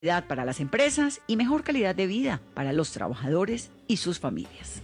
Para las empresas y mejor calidad de vida para los trabajadores y sus familias.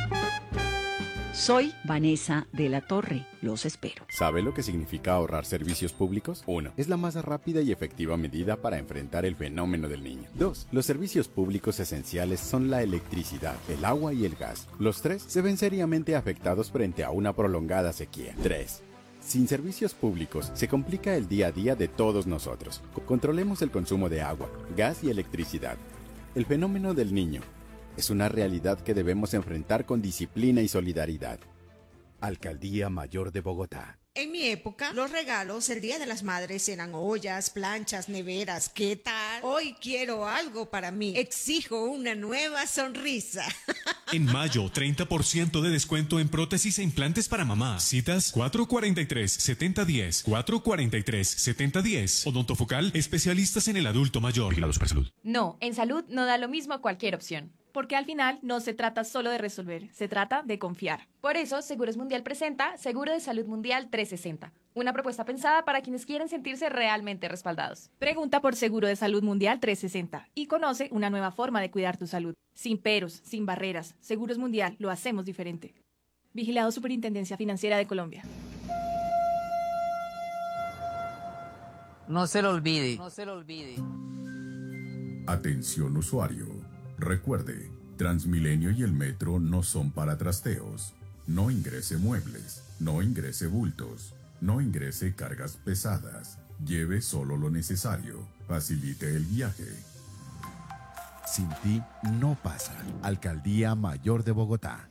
Soy Vanessa de la Torre. Los espero. ¿Sabe lo que significa ahorrar servicios públicos? 1. Es la más rápida y efectiva medida para enfrentar el fenómeno del niño. 2. Los servicios públicos esenciales son la electricidad, el agua y el gas. Los tres se ven seriamente afectados frente a una prolongada sequía. 3. Sin servicios públicos, se complica el día a día de todos nosotros. Controlemos el consumo de agua, gas y electricidad. El fenómeno del niño es una realidad que debemos enfrentar con disciplina y solidaridad. Alcaldía Mayor de Bogotá. En mi época, los regalos el Día de las Madres eran ollas, planchas, neveras. ¿Qué tal? Hoy quiero algo para mí. Exijo una nueva sonrisa. En mayo, 30% de descuento en prótesis e implantes para mamá. Citas 443-7010, 443-7010. Odontofocal, especialistas en el adulto mayor. Vigilados por salud. No, en salud no da lo mismo cualquier opción. Porque al final no se trata solo de resolver, se trata de confiar. Por eso, Seguros Mundial presenta Seguro de Salud Mundial 360, una propuesta pensada para quienes quieren sentirse realmente respaldados. Pregunta por Seguro de Salud Mundial 360 y conoce una nueva forma de cuidar tu salud. Sin peros, sin barreras. Seguros Mundial, lo hacemos diferente. Vigilado Superintendencia Financiera de Colombia. No se lo olvide. No se lo olvide. Atención usuario. Recuerde, Transmilenio y el metro no son para trasteos. No ingrese muebles, no ingrese bultos, no ingrese cargas pesadas. Lleve solo lo necesario. Facilite el viaje. Sin ti no pasa. Alcaldía Mayor de Bogotá.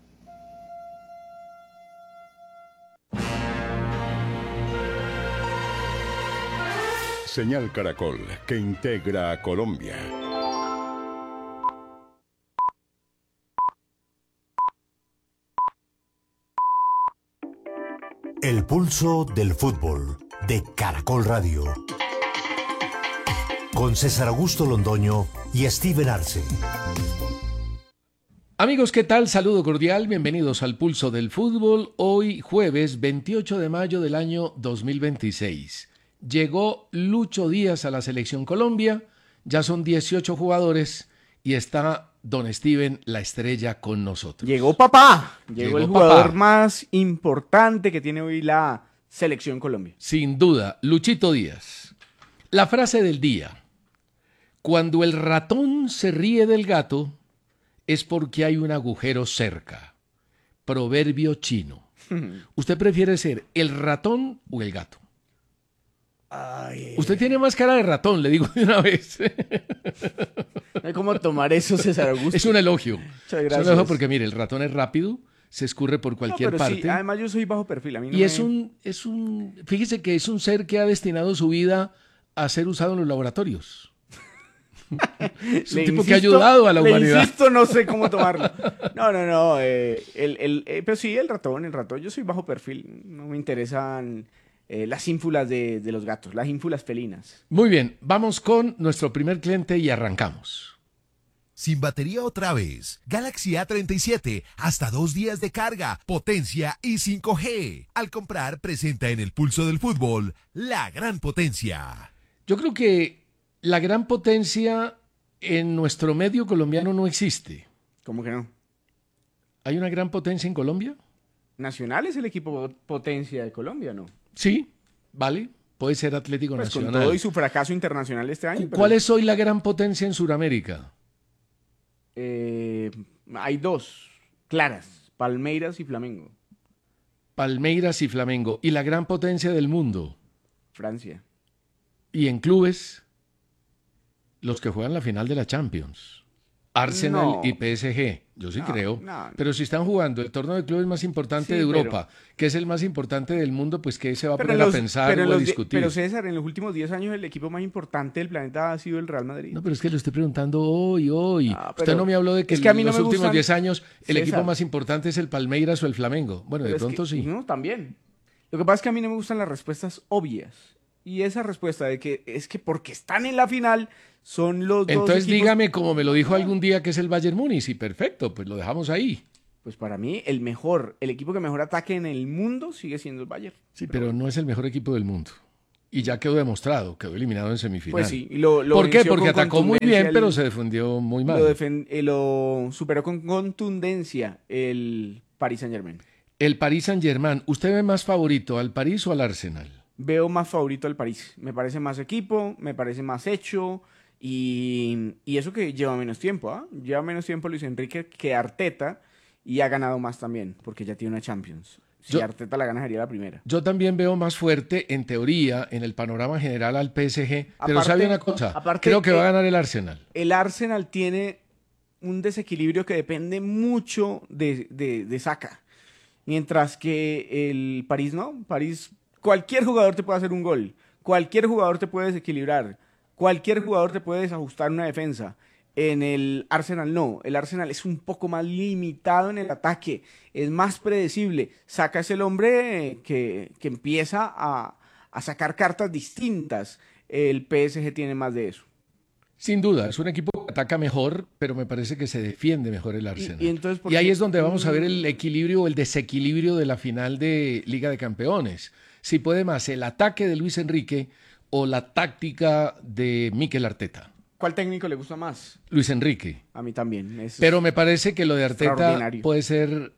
Señal Caracol, que integra a Colombia. El pulso del fútbol de Caracol Radio. Con César Augusto Londoño y Steven Arce. Amigos, ¿qué tal? Saludo cordial, bienvenidos al Pulso del Fútbol. Hoy jueves 28 de mayo del año 2026. Llegó Lucho Díaz a la Selección Colombia, ya son 18 jugadores y está don Steven, la estrella, con nosotros. Llegó papá, llegó el jugador papá más importante que tiene hoy la Selección Colombia. Sin duda, Luchito Díaz. La frase del día: cuando el ratón se ríe del gato, es porque hay un agujero cerca. Proverbio chino. ¿Usted prefiere ser el ratón o el gato? Ay, Usted tiene más cara de ratón, le digo de una vez. no hay cómo tomar eso, César Augusto. Es un elogio. Muchas Es gracias. un elogio porque, mire, el ratón es rápido, se escurre por cualquier parte. Sí, además yo soy bajo perfil. A mí no y fíjese que es un ser que ha destinado su vida a ser usado en los laboratorios. Es un tipo que ha ayudado a la humanidad. Insisto, no sé cómo tomarlo. No. Pero sí, el ratón. Yo soy bajo perfil. No me interesan las ínfulas de los gatos, las ínfulas felinas. Muy bien, vamos con nuestro primer cliente y arrancamos. Sin batería otra vez. Galaxy A37, hasta 2 días de carga, potencia y 5G. Al comprar, presenta en el Pulso del Fútbol la gran potencia. Yo creo que la gran potencia en nuestro medio colombiano no existe. ¿Cómo que no? ¿Hay una gran potencia en Colombia? Nacional es el equipo potencia de Colombia, ¿no? Sí, vale. Puede ser Atlético pues Nacional. Con todo y su fracaso internacional este año. ¿Cuál es hoy la gran potencia en Sudamérica? Hay dos claras, Palmeiras y Flamengo. Palmeiras y Flamengo. ¿Y la gran potencia del mundo? Francia. ¿Y en clubes? Los que juegan la final de la Champions. Arsenal y PSG. Yo sí creo. Pero si están jugando el torneo de clubes más importante de Europa, que es el más importante del mundo, pues ¿qué se va a poner a pensar o a discutir? Pero César, en los últimos 10 años el equipo más importante del planeta ha sido el Real Madrid. No, pero es que lo estoy preguntando hoy. Usted no me habló de que, es que en los últimos 10 años el César, equipo más importante es el Palmeiras o el Flamengo. Bueno, de pronto sí. No, también. Lo que pasa es que a mí no me gustan las respuestas obvias. Y esa respuesta de que es que porque están en la final son los dos Entonces equipos... dígame, como me lo dijo algún día, que es el Bayern Múnich, y perfecto, pues lo dejamos ahí. Pues para mí el equipo que mejor ataque en el mundo sigue siendo el Bayern. Sí, pero no es el mejor equipo del mundo. Y ya quedó demostrado, quedó eliminado en semifinal. Pues sí. ¿Por qué? venció Porque con atacó muy bien, contundencia pero se defendió muy mal. Lo superó con contundencia el Paris Saint-Germain. El Paris Saint-Germain, ¿usted ve más favorito al París o al Arsenal? Veo más favorito al París. Me parece más equipo, me parece más hecho. Y eso que lleva menos tiempo, ¿ah? Lleva menos tiempo Luis Enrique que Arteta y ha ganado más también, porque ya tiene una Champions. Si Arteta la gana sería la primera. Yo también veo más fuerte, en teoría, en el panorama general al PSG. Pero ¿sabe una cosa? Creo que va a ganar el Arsenal. El Arsenal tiene un desequilibrio que depende mucho de Saka. Mientras que el París no. París, cualquier jugador te puede hacer un gol. Cualquier jugador te puede desequilibrar. Cualquier jugador te puede desajustar una defensa. En el Arsenal no. El Arsenal es un poco más limitado en el ataque. Es más predecible. Saka es el hombre que empieza a sacar cartas distintas. El PSG tiene más de eso. Sin duda, es un equipo que ataca mejor, pero me parece que se defiende mejor el Arsenal. Entonces, y ahí es donde vamos a ver el equilibrio o el desequilibrio de la final de Liga de Campeones. Si puede más el ataque de Luis Enrique o la táctica de Mikel Arteta. ¿Cuál técnico le gusta más? Luis Enrique. A mí también. Pero me parece que lo de Arteta puede ser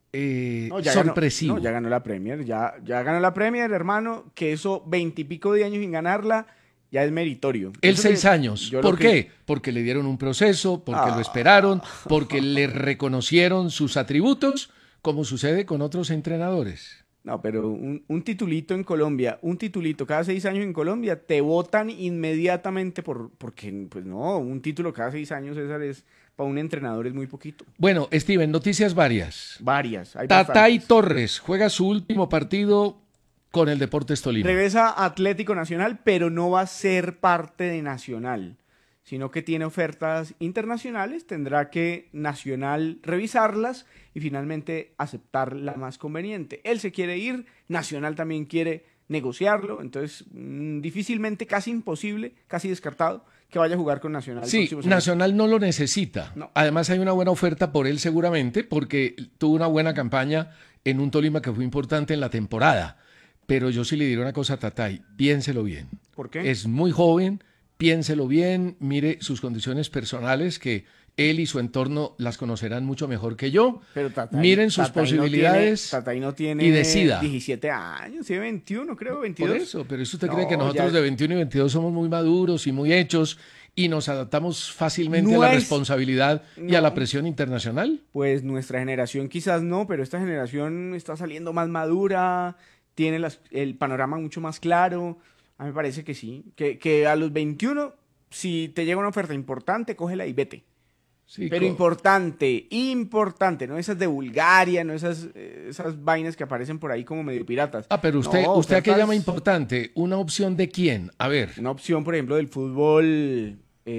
sorpresivo. Ya ganó la Premier. Ya ganó la Premier, hermano. Que eso 20 y pico de años sin ganarla ya es meritorio. Él 6 años. ¿Por qué? Porque le dieron un proceso, porque lo esperaron, porque le reconocieron sus atributos, como sucede con otros entrenadores. No, pero un titulito en Colombia, un titulito cada 6 años en Colombia, te votan inmediatamente porque, pues no, un título cada 6 años, César, para un entrenador es muy poquito. Bueno, Steven, noticias varias. Varias. Tatay Torres juega su último partido con el Deportes Tolima. Regresa a Atlético Nacional, pero no va a ser parte de Nacional, sino que tiene ofertas internacionales, tendrá que Nacional revisarlas y finalmente aceptar la más conveniente. Él se quiere ir, Nacional también quiere negociarlo, entonces difícilmente, casi imposible, casi descartado que vaya a jugar con Nacional. Sí, Nacional no lo necesita. No. Además hay una buena oferta por él seguramente, porque tuvo una buena campaña en un Tolima que fue importante en la temporada. Pero yo sí le diré una cosa a Tatay, piénselo bien. ¿Por qué? Es muy joven, piénselo bien, mire sus condiciones personales, que él y su entorno las conocerán mucho mejor que yo. Pero Tatay, miren sus posibilidades Tatay no tiene y decida. 17 años, tiene 21, creo, 22. Por eso, pero ¿usted cree que nosotros de 21 y 22 somos muy maduros y muy hechos y nos adaptamos fácilmente a la responsabilidad y a la presión internacional? Pues nuestra generación quizás no, pero esta generación está saliendo más madura, tiene el panorama mucho más claro. A mí me parece que sí, que a los 21, si te llega una oferta importante, cógela y vete. Sí, pero importante, ¿no? Esas de Bulgaria, no esas vainas que aparecen por ahí como medio piratas. Pero ¿usted a qué llama importante? ¿Una opción de quién? A ver. Una opción, por ejemplo, del fútbol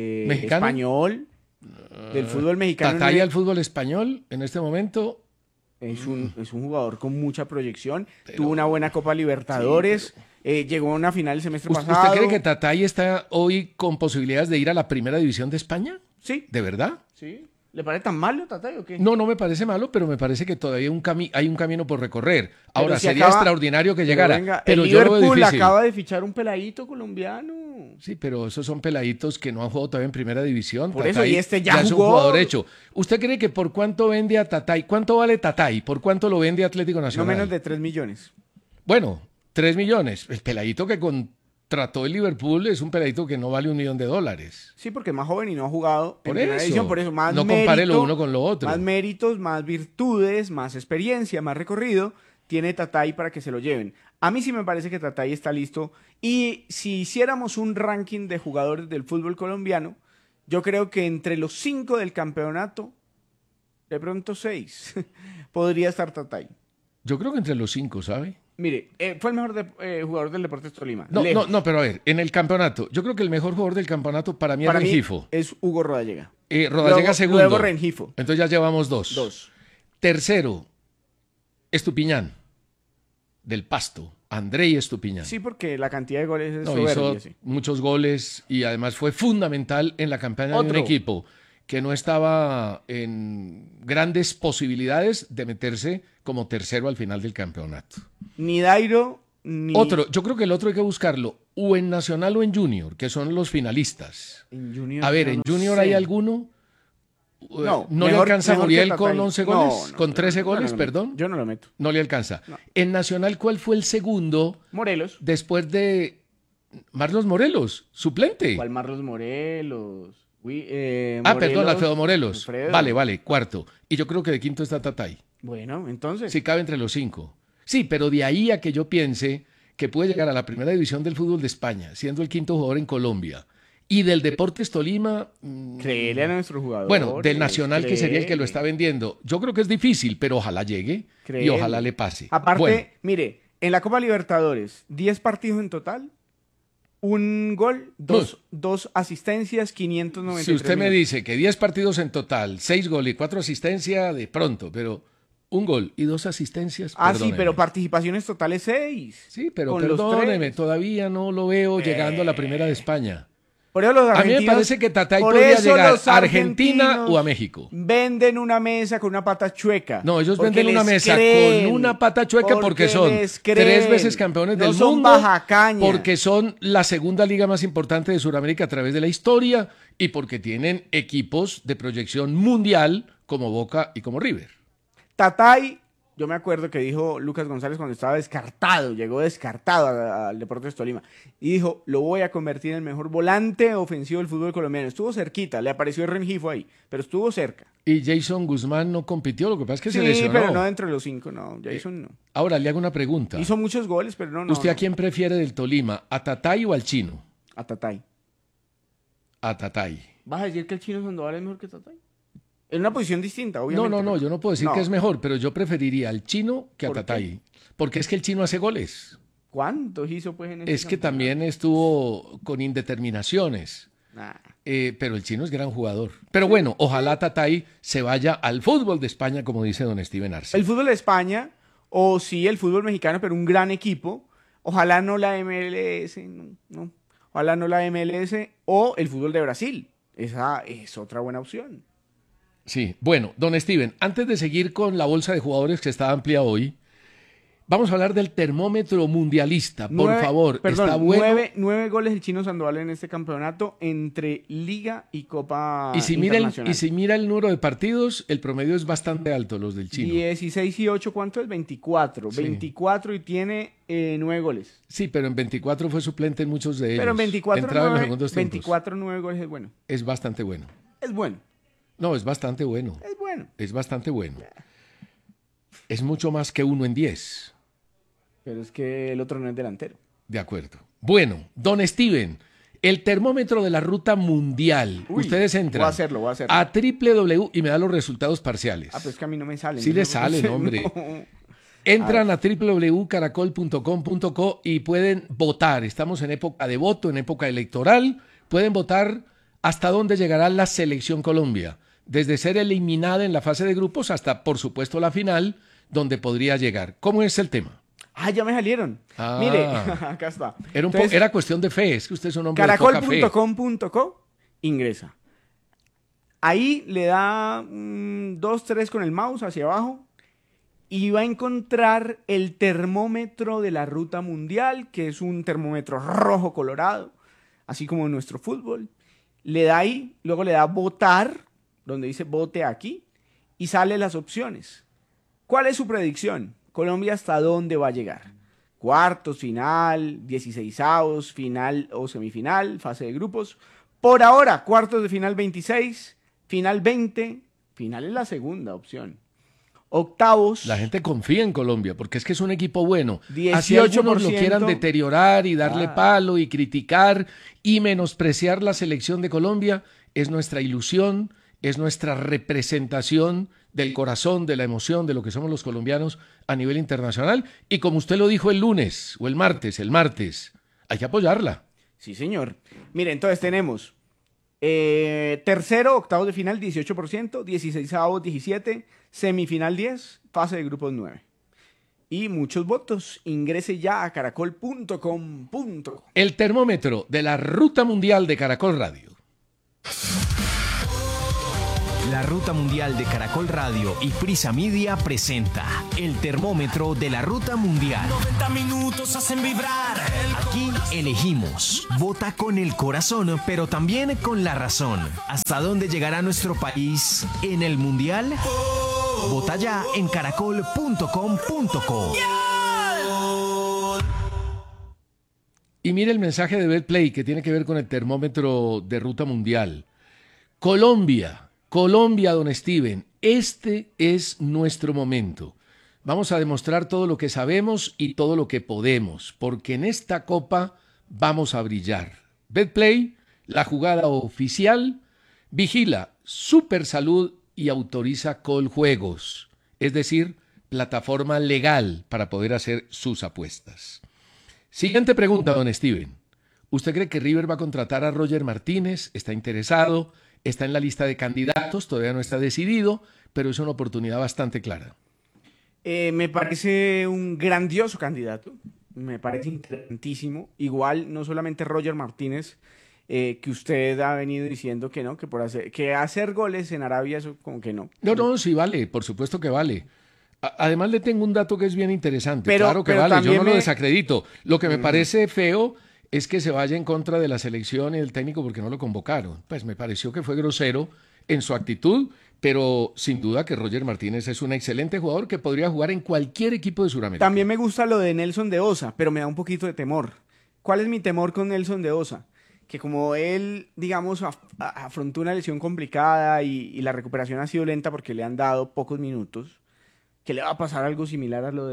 español, del fútbol mexicano. ¿Tatay al fútbol español en este momento? Es un jugador con mucha proyección, tuvo una buena Copa Libertadores, llegó a una final el semestre pasado. ¿Usted cree que Tatay está hoy con posibilidades de ir a la primera división de España? Sí. ¿De verdad? Sí. ¿Le parece tan malo, Tatay, o qué? No me parece malo, pero me parece que todavía hay un camino por recorrer. Ahora, sería extraordinario que llegara. Pero el Liverpool acaba de fichar un peladito colombiano. Sí, pero esos son peladitos que no han jugado todavía en primera división. Por Tatay eso, y este ya es un jugador hecho. ¿Usted cree que por cuánto vende a Tatay? ¿Cuánto vale Tatay? ¿Por cuánto lo vende Atlético Nacional? No menos de 3 millones. Bueno, 3 millones. El peladito que contrató el Liverpool es un peladito que no vale $1 millón. Sí, porque es más joven y no ha jugado en primera eso. división, por eso más no compare lo uno con lo otro. Más méritos, más virtudes, más experiencia, más recorrido tiene Tatay para que se lo lleven. A mí sí me parece que Tatay está listo, y si hiciéramos un ranking de jugadores del fútbol colombiano, yo creo que entre los 5 del campeonato, de pronto 6, podría estar Tatay. Yo creo que entre los 5, ¿sabe? Mire, fue el mejor jugador del Deportes Tolima. No, pero a ver, en el campeonato, yo creo que el mejor jugador del campeonato para mí es Rengifo. Es Hugo Rodallega. Rodallega segundo. Luego Rengifo. Entonces ya llevamos 2. Tercero, Estupiñán, del Pasto. Andrei Estupiñán. Sí, porque la cantidad de goles es soberbia. Hizo muchos goles y además fue fundamental en la campaña de un equipo que no estaba en grandes posibilidades de meterse como tercero al final del campeonato. Ni Dairo Otro, yo creo que el otro hay que buscarlo, o en Nacional o en Junior, que son los finalistas. En Junior, A ver, ¿en Junior hay alguno? ¿No le alcanza a Muriel con 11 goles? No, ¿Con 13 goles, perdón? Yo no lo meto. No le alcanza. No. En Nacional, ¿cuál fue el segundo? Morelos. Después de Marlos Morelos, suplente. ¿Cuál Marlos Morelos? Perdón, Alfredo Morelos. Vale, cuarto. Y yo creo que de quinto está Tatay. Bueno, entonces. Sí, cabe entre los 5. Sí, pero de ahí a que yo piense que puede llegar a la primera división del fútbol de España, siendo el quinto jugador en Colombia, y del Deportes Tolima... Créele a nuestro jugador. Bueno, del Nacional, que sería el que lo está vendiendo. Yo creo que es difícil, pero ojalá llegue y ojalá le pase. Aparte, bueno, mire, en la Copa Libertadores, 10 partidos en total, un gol, dos asistencias, 593 si usted me minutos. dice que 10 partidos en total, 6 goles y 4 asistencias, de pronto, pero... Un gol y 2 asistencias. Sí, pero participaciones totales 6. Sí, pero perdóneme, todavía no lo veo llegando a la primera de España. Por eso los a mí me parece que Tatay podría llegar a Argentina o a México. Venden una mesa con una pata chueca. No, ellos venden una mesa con una pata chueca porque son 3 veces campeones del mundo. Baja caña. Porque son la segunda liga más importante de Sudamérica a través de la historia y porque tienen equipos de proyección mundial como Boca y como River. Tatay, yo me acuerdo que dijo Lucas González cuando estaba descartado, llegó descartado al Deportes Tolima, y dijo, lo voy a convertir en el mejor volante ofensivo del fútbol colombiano. Estuvo cerquita, le apareció el Rengifo ahí, pero estuvo cerca. Y Jason Guzmán no compitió, lo que pasa es que se lesionó. Sí, pero no entre los 5, no, Jason no. Ahora, le hago una pregunta. Hizo muchos goles, pero no. ¿Usted a quién prefiere del Tolima, a Tatay o al Chino? A Tatay. A Tatay. ¿Vas a decir que el Chino Sandoval es mejor que Tatay? En una posición distinta, obviamente. No, yo no puedo decir que es mejor, pero yo preferiría al Chino que a Tatay. Porque es que el Chino hace goles. ¿Cuántos hizo pues en ese Es que también estuvo con indeterminaciones. Pero el Chino es gran jugador. Pero bueno, ojalá Tatay se vaya al fútbol de España, como dice don Steven Arce. El fútbol de España, o sí el fútbol mexicano, pero un gran equipo. Ojalá no la MLS, no. Ojalá no la MLS o el fútbol de Brasil. Esa es otra buena opción. Sí, bueno, don Steven, antes de seguir con la bolsa de jugadores que está amplia hoy, vamos a hablar del termómetro mundialista, por favor. Está bueno. 9 goles el Chino Sandoval en este campeonato entre Liga y Copa Internacional. Y si mira el número de partidos, el promedio es bastante alto, los del Chino. 16 y 8, ¿cuánto es? 24. Sí. 24 y tiene 9 goles. Sí, pero en 24 fue suplente en muchos de ellos. Pero en 24, entraba en los segundos tiempos. 24, 9 goles es bueno. Es bastante bueno. Es bueno. No, es bastante bueno. Es bueno. Es bastante bueno. Es mucho más que 1 en 10. Pero es que el otro no es delantero. De acuerdo. Bueno, don Steven, el termómetro de la ruta mundial. Ustedes entran voy a hacerlo. a www y me da los resultados parciales. Pero es que a mí no me salen. Sí le salen, hombre. No. Entran a www.caracol.com.co y pueden votar. Estamos en época de voto, en época electoral. Pueden votar hasta dónde llegará la Selección Colombia. Desde ser eliminada en la fase de grupos hasta, por supuesto, la final, donde podría llegar. ¿Cómo es el tema? Ya me salieron. Mire, acá está. Era cuestión de fe, es que usted es un hombre de poca fe. Caracol.com.co, ingresa. Ahí le da 2, 3 con el mouse hacia abajo y va a encontrar el termómetro de la ruta mundial, que es un termómetro rojo colorado, así como nuestro fútbol. Le da ahí, luego le da votar, donde dice vote aquí, y sale las opciones. ¿Cuál es su predicción? Colombia, ¿hasta dónde va a llegar? Cuartos, final, 16avos, final o semifinal, fase de grupos. Por ahora, cuartos de final 26, final 20, final es la segunda opción. Octavos. La gente confía en Colombia, porque es que es un equipo bueno. 18%. Así algunos lo quieran deteriorar y darle palo y criticar y menospreciar la selección de Colombia, es nuestra ilusión, es nuestra representación del corazón, de la emoción, de lo que somos los colombianos a nivel internacional. Y como usted lo dijo el lunes o el martes, hay que apoyarla. Sí, señor. Mire, entonces tenemos tercero, octavos de final, 18%, 16avos, 17%, semifinal 10%, fase de grupos 9%. Y muchos votos. Ingrese ya a caracol.com.co. El termómetro de la ruta mundial de Caracol Radio. La Ruta Mundial de Caracol Radio y Prisa Media presenta el termómetro de la Ruta Mundial. 90 minutos hacen vibrar. Aquí elegimos. Vota con el corazón, pero también con la razón. ¿Hasta dónde llegará nuestro país en el Mundial? Vota ya en caracol.com.co. Y mire el mensaje de Betplay que tiene que ver con el termómetro de Ruta Mundial. Colombia, don Steven, este es nuestro momento. Vamos a demostrar todo lo que sabemos y todo lo que podemos, porque en esta copa vamos a brillar. Betplay, la jugada oficial, vigila Supersalud y autoriza Coljuegos, es decir, plataforma legal para poder hacer sus apuestas. Siguiente pregunta, don Steven. ¿Usted cree que River va a contratar a Roger Martínez? ¿Está interesado? Está en la lista de candidatos, todavía no está decidido, pero es una oportunidad bastante clara. Me parece un grandioso candidato, me parece interesantísimo. Igual, no solamente Roger Martínez, que usted ha venido diciendo que no, que hacer goles en Arabia, eso como que no. No, sí vale, por supuesto que vale. Además le tengo un dato que es bien interesante, claro que vale, yo no lo desacredito. Lo que me parece feo es que se vaya en contra de la selección y del técnico porque no lo convocaron. Pues me pareció que fue grosero en su actitud, pero sin duda que Roger Martínez es un excelente jugador que podría jugar en cualquier equipo de Sudamérica. También me gusta lo de Nelson de Osa, pero me da un poquito de temor. ¿Cuál es mi temor con Nelson de Osa? Que como él, digamos, afrontó una lesión complicada y la recuperación ha sido lenta porque le han dado pocos minutos, que le va a pasar algo similar a lo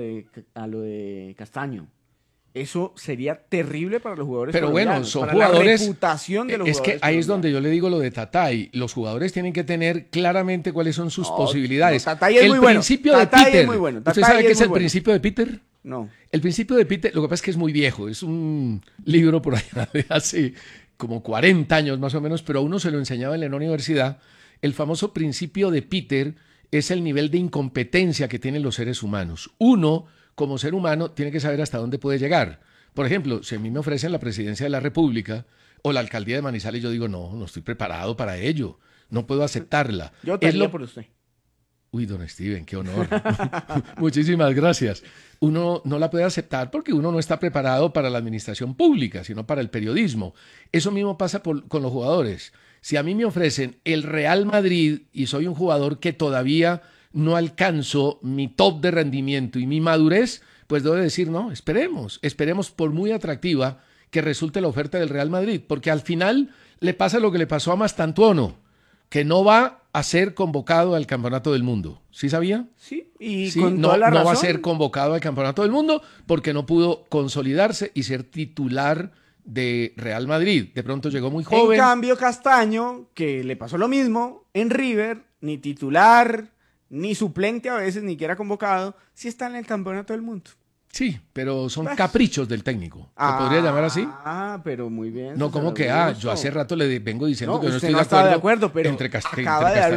de Castaño. Eso sería terrible para los jugadores. Pero bueno, son para jugadores. La reputación de los es jugadores que ahí es donde yo le digo lo de Tatay. Los jugadores tienen que tener claramente cuáles son sus posibilidades. Tatay es el muy bueno. principio Tatay de Peter. Es muy bueno. ¿Usted sabe qué es el principio de Peter? No. El principio de Peter, lo que pasa es que es muy viejo. Es un libro por allá de hace como 40 años más o menos, pero a uno se lo enseñaba en la universidad. El famoso principio de Peter es el nivel de incompetencia que tienen los seres humanos. Uno, como ser humano, tiene que saber hasta dónde puede llegar. Por ejemplo, si a mí me ofrecen la presidencia de la República o la alcaldía de Manizales, yo digo, no estoy preparado para ello, no puedo aceptarla. Yo te haría por usted. Uy, don Steven, qué honor. Muchísimas gracias. Uno no la puede aceptar porque uno no está preparado para la administración pública, sino para el periodismo. Eso mismo pasa con los jugadores. Si a mí me ofrecen el Real Madrid y soy un jugador que todavía no alcanzo mi top de rendimiento y mi madurez, pues debo decir, no, esperemos por muy atractiva que resulte la oferta del Real Madrid, porque al final le pasa lo que le pasó a Mastantuono, que no va a ser convocado al Campeonato del Mundo. ¿Sí sabía? Sí, y sí, con toda la razón. No va a ser convocado al Campeonato del Mundo porque no pudo consolidarse y ser titular de Real Madrid. De pronto llegó muy joven. En cambio, Castaño, que le pasó lo mismo en River, ni titular, ni suplente a veces, ni que era convocado, sí está en el Campeonato del Mundo. Sí, pero son caprichos del técnico. ¿Se podría llamar así? Ah, pero muy bien. No, como que, yo hace rato le vengo diciendo que no estoy de acuerdo, pero acaba de dar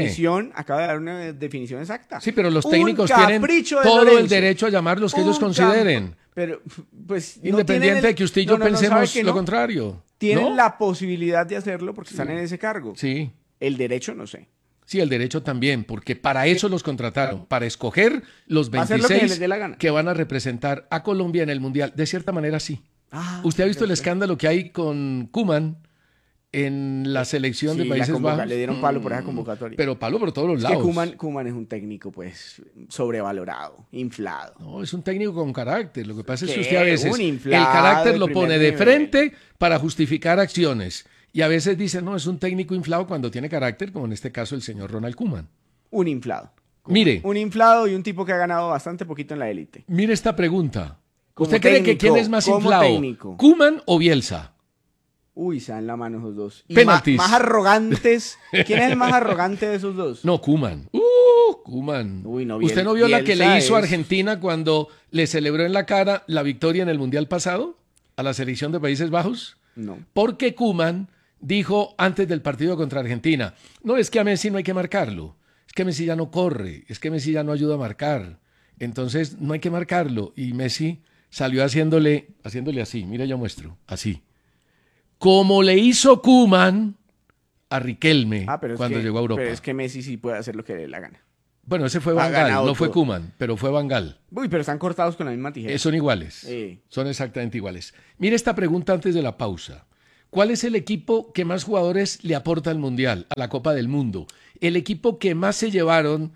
una definición exacta. Sí, pero los técnicos tienen todo el derecho a llamar los que ellos consideren. Pero, pues, independiente de que usted y yo pensemos lo contrario. Tienen la posibilidad de hacerlo porque están en ese cargo. Sí. El derecho, no sé. Sí, el derecho también, porque para eso los contrataron, para escoger los 26 que van a representar a Colombia en el Mundial. De cierta manera, sí. ¿Usted ha visto el escándalo que hay con Koeman en la selección de Países Bajos? Le dieron palo por esa convocatoria. Pero palo por todos los lados. Que Koeman es un técnico, pues, sobrevalorado, inflado. No, es un técnico con carácter. Lo que pasa es que usted a veces el inflado, carácter lo pone de frente para justificar acciones. Y a veces dicen, no, es un técnico inflado cuando tiene carácter, como en este caso el señor Ronald Koeman. Un inflado. Mire. Un inflado y un tipo que ha ganado bastante poquito en la élite. Mire esta pregunta. ¿Usted cree que quién es más inflado? ¿Koeman o Bielsa? Uy, se dan la mano esos dos. Y penaltis. Más arrogantes. ¿Quién es el más arrogante de esos dos? No, Koeman. Koeman. Uy, no, ¿Usted no vio la que le hizo a Argentina cuando le celebró en la cara la victoria en el Mundial pasado a la selección de Países Bajos? No. Porque Koeman dijo antes del partido contra Argentina, no, es que a Messi no hay que marcarlo, es que Messi ya no corre, es que Messi ya no ayuda a marcar, entonces no hay que marcarlo. Y Messi salió haciéndole así, mira, yo muestro, así. Como le hizo Koeman a Riquelme pero cuando llegó a Europa. Pero es que Messi sí puede hacer lo que le dé la gana. Bueno, ese fue Van Gaal, no fue Koeman, pero fue Van Gaal. Uy, pero están cortados con la misma tijera. Son iguales, son exactamente iguales. Mire esta pregunta antes de la pausa. ¿Cuál es el equipo que más jugadores le aporta al Mundial, a la Copa del Mundo? El equipo que más se llevaron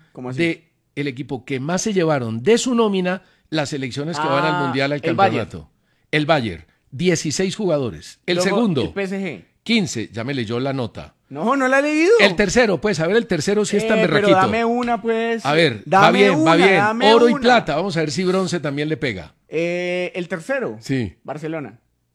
de su nómina las selecciones que van al Mundial, al campeonato. El Bayern, 16 jugadores. El segundo, el PSG, 15, ya me leyó la nota. No la he leído. El tercero, pues, a ver, el tercero sí está berraquito. Pero dame una, pues. A ver, va bien. Oro y plata, vamos a ver si bronce también le pega. El tercero. Sí. Barcelona.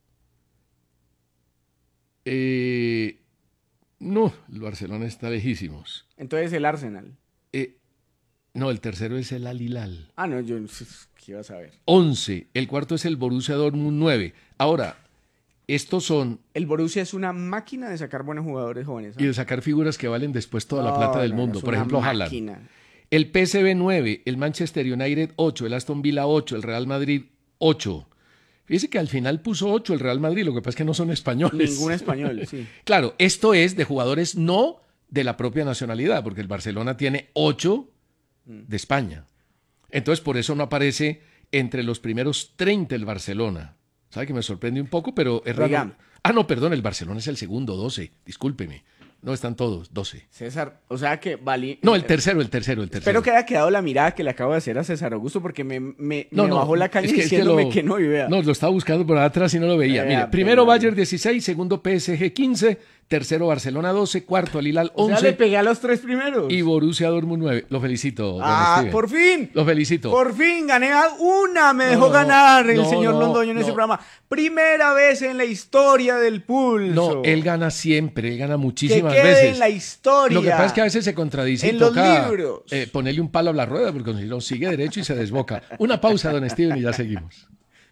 No, el Barcelona está lejísimos. Entonces el Arsenal. No, el tercero es el Al Hilal. No, yo ¿qué iba a saber? 11. El cuarto es el Borussia Dortmund 9. Ahora, estos son... El Borussia es una máquina de sacar buenos jugadores jóvenes. Y de sacar figuras que valen después toda la plata del mundo. Por ejemplo, Haaland. El PSV 9, el Manchester United 8, el Aston Villa 8, el Real Madrid 8. Fíjese que al final puso 8 el Real Madrid, lo que pasa es que no son españoles. Ningún español, sí. Claro, esto es de jugadores no de la propia nacionalidad, porque el Barcelona tiene 8 de España. Entonces, por eso no aparece entre los primeros 30 el Barcelona. ¿Sabe que me sorprende un poco? Pero es raro. No, perdón, el Barcelona es el segundo, 12. Discúlpeme. No, están todos, 12. César, o sea que vale. No, el tercero. Espero que haya quedado la mirada que le acabo de hacer a César Augusto porque me bajó la caña diciéndome que no, y vea. No, lo estaba buscando por atrás y no lo veía. Mire, primero Bayern 16, segundo PSG 15, tercero Barcelona 12, cuarto Al Hilal 11. O sea, le pegué a los 3 primeros. Y Borussia Dortmund 9. Lo felicito, don Steven. ¡Por fin! Lo felicito. Por fin gané una, me dejó ganar el señor Londoño en ese programa. Primera vez en la historia del Pulso. No, él gana siempre, él gana muchísimas que quede veces. En la historia. Lo que pasa es que a veces se contradice en y toca los libros. Ponerle un palo a la rueda, porque si no sigue derecho y se desboca. Una pausa, don Steven, y ya seguimos.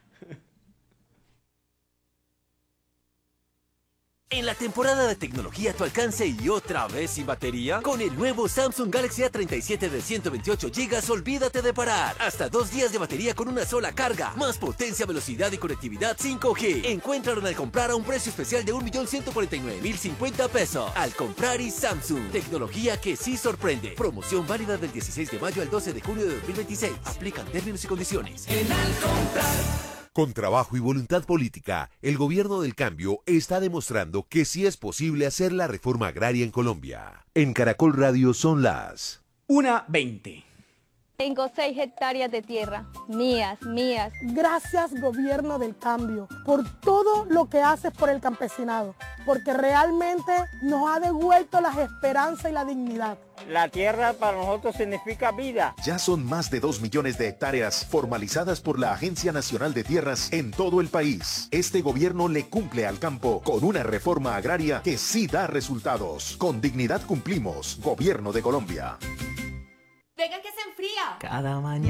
En la temporada de tecnología a tu alcance y otra vez sin batería, con el nuevo Samsung Galaxy A37 de 128 GB, olvídate de parar. Hasta 2 días de batería con una sola carga, más potencia, velocidad y conectividad 5G. Encuéntralo al comprar a un precio especial de 1.149.050 pesos. Al comprar y Samsung, tecnología que sí sorprende. Promoción válida del 16 de mayo al 12 de junio de 2026. Aplican términos y condiciones. Con trabajo y voluntad política, el gobierno del cambio está demostrando que sí es posible hacer la reforma agraria en Colombia. En Caracol Radio son las 1:20. Tengo 6 hectáreas de tierra, mías. Gracias, gobierno del cambio, por todo lo que haces por el campesinado, porque realmente nos ha devuelto las esperanzas y la dignidad. La tierra para nosotros significa vida. Ya son más de 2 millones de hectáreas formalizadas por la Agencia Nacional de Tierras en todo el país. Este gobierno le cumple al campo con una reforma agraria que sí da resultados. Con dignidad cumplimos. Gobierno de Colombia. Venga que se enfría. Cada mañana.